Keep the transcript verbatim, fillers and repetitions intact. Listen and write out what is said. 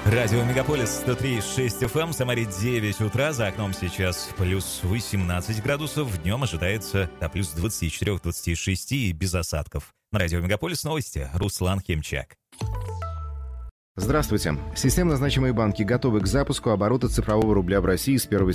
Радио Мегаполис сто три и шесть эф эм, в Самаре девять утра, за окном сейчас плюс восемнадцать градусов, днем ожидается до плюс двадцать четыре - двадцать шесть и без осадков. На Радио Мегаполис новости, Руслан Хемчак. Здравствуйте. Системно значимые банки готовы к запуску оборота цифрового рубля в России с первого